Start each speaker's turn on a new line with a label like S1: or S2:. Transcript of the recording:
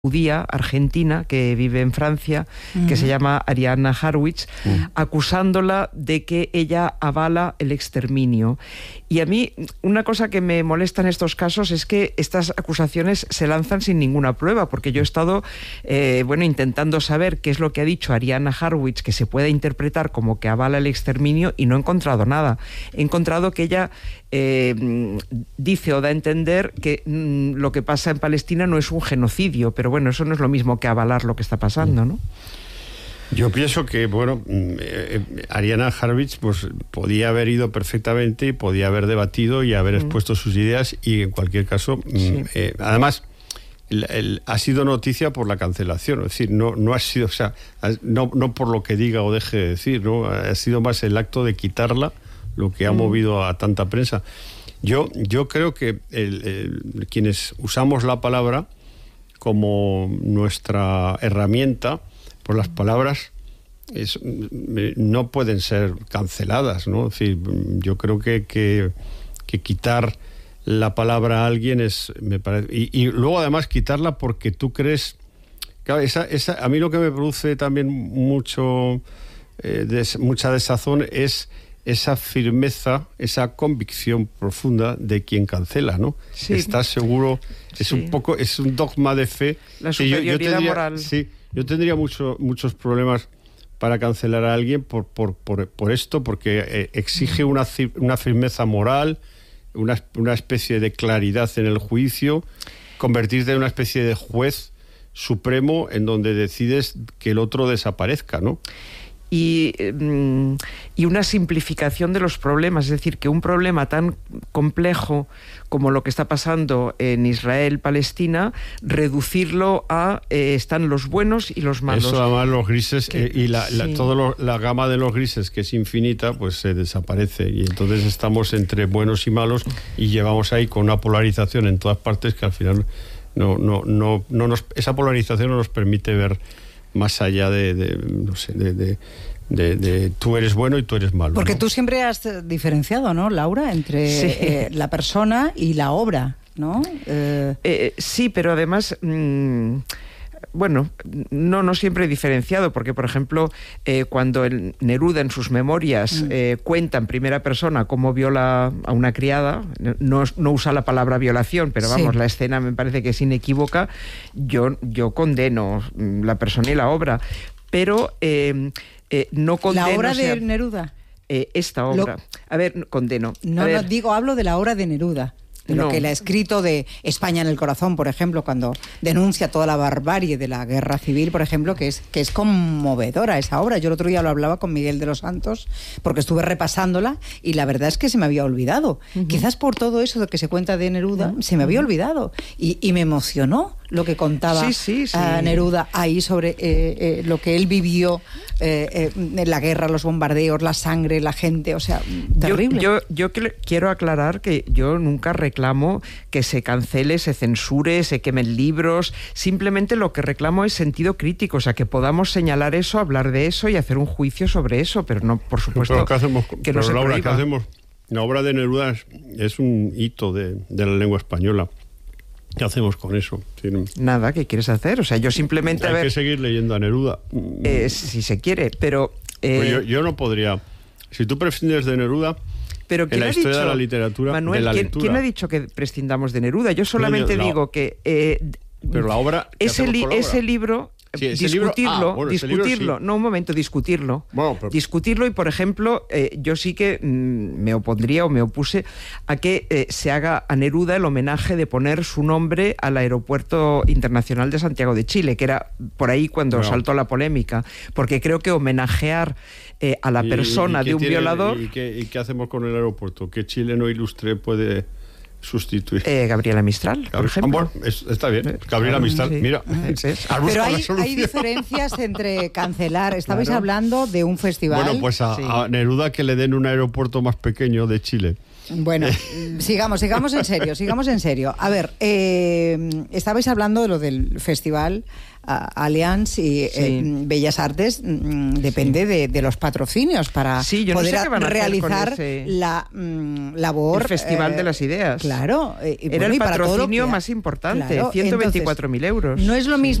S1: judía argentina que vive en Francia, que se llama Ariana Harwitz, acusándola de que ella avala el exterminio. Y a mí, una cosa que me molesta en estos casos es que estas acusaciones se lanzan sin ninguna prueba, porque yo he estado intentando saber qué es lo que ha dicho Ariana Harwitz que se pueda interpretar como que avala el exterminio, y no he encontrado nada. He encontrado que ella dice o da a entender que lo que pasa en Palestina no es un genocidio, pero bueno, eso no es lo mismo que avalar lo que está pasando, ¿no?
S2: Yo pienso que, Ariana Harwitz pues podía haber ido perfectamente y podía haber debatido y haber expuesto sus ideas, y en cualquier caso, además, ha sido noticia por la cancelación, es decir, no ha sido, o sea, no por lo que diga o deje de decir, ¿no? Ha sido más el acto de quitarla lo que ha movido a tanta prensa. Yo creo que quienes usamos la palabra como nuestra herramienta, pues las palabras no pueden ser canceladas, ¿no? Es decir, yo creo que quitar la palabra a alguien me parece, y luego además quitarla porque tú crees, claro, a mí lo que me produce también mucha desazón es esa firmeza, esa convicción profunda de quien cancela, ¿no? Sí. Estás seguro, es un dogma de fe.
S1: La superioridad moral.
S2: Sí, yo tendría muchos problemas para cancelar a alguien por esto, porque exige una firmeza moral, una especie de claridad en el juicio, convertirte en una especie de juez supremo en donde decides que el otro desaparezca, ¿no?
S1: Y una simplificación de los problemas, es decir, que un problema tan complejo como lo que está pasando en Israel-Palestina, reducirlo a están los buenos y los malos.
S2: Eso, además, los grises toda la gama de los grises, que es infinita, pues se desaparece, y entonces estamos entre buenos y malos, y llevamos ahí con una polarización en todas partes que al final esa polarización no nos permite ver más allá de tú eres bueno y tú eres malo.
S3: Porque
S2: ¿no?
S3: Tú siempre has diferenciado, ¿no, Laura, entre la persona y la obra, ¿no?
S1: Sí, pero además, no siempre he diferenciado, porque, por ejemplo, cuando Neruda en sus memorias cuenta en primera persona cómo viola a una criada, no usa la palabra violación, pero vamos, la escena me parece que es inequívoca, yo condeno la persona y la obra, pero no condeno...
S3: ¿La obra de Neruda?
S1: Esta obra. Condeno.
S3: Hablo de la obra de Neruda. De lo que él ha escrito de España en el corazón, por ejemplo, cuando denuncia toda la barbarie de la guerra civil, por ejemplo, que es conmovedora esa obra. Yo el otro día lo hablaba con Miguel de los Santos, porque estuve repasándola, y la verdad es que se me había olvidado. Quizás por todo eso que se cuenta de Neruda, se me había olvidado. Y me emocionó lo que contaba Neruda ahí sobre lo que él vivió en la guerra, los bombardeos, la sangre, la gente, o sea, terrible.
S1: Yo quiero aclarar que yo nunca reclamo que se cancele, se censure, se quemen libros. Simplemente lo que reclamo es sentido crítico, o sea, que podamos señalar eso, hablar de eso y hacer un juicio sobre eso, pero no, por supuesto,
S2: pero ¿qué hacemos?
S1: Que no se
S2: Laura,
S1: prohíba.
S2: ¿qué hacemos? La obra de Neruda es un hito de la lengua española. ¿Qué hacemos con eso?
S1: Nada, ¿qué quieres hacer? O sea, yo simplemente...
S2: Hay que seguir leyendo a Neruda.
S1: Si se quiere, pero...
S2: Pues yo no podría... Si tú prescindes de Neruda...
S1: Pero
S2: en la historia de la literatura,
S1: Manuel,
S2: de la lectura.
S1: ¿quién ha dicho que prescindamos de Neruda? Yo solamente digo que...
S2: pero la obra...
S1: Ese libro...
S2: Sí,
S1: discutirlo,
S2: discutirlo.
S1: No, un momento, discutirlo. Discutirlo, y por ejemplo, yo sí que me opondría o me opuse a que se haga a Neruda el homenaje de poner su nombre al Aeropuerto Internacional de Santiago de Chile, que era por ahí cuando saltó la polémica, porque creo que homenajear a la persona de un violador...
S2: ¿Y qué hacemos con el aeropuerto? ¿Qué chileno ilustre puede sustituir?
S1: Gabriela Mistral, por ejemplo.
S2: Está bien, Gabriela Mistral, mira.
S3: Pero hay diferencias entre cancelar. Estabais hablando de un festival.
S2: Bueno, pues a Neruda que le den un aeropuerto más pequeño de Chile.
S3: Bueno, sigamos en serio. A ver, estabais hablando de lo del festival Allianz y Bellas Artes, depende de los patrocinios para poder realizar la labor.
S1: El Festival de las Ideas.
S3: Claro.
S1: Era el patrocinio más importante, 124.000 euros.
S3: No es lo mismo